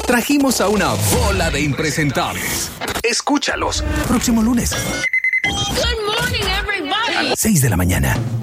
trajimos a una bola de impresentables. Escúchalos. Próximo lunes. Good morning, everybody. 6 de la mañana.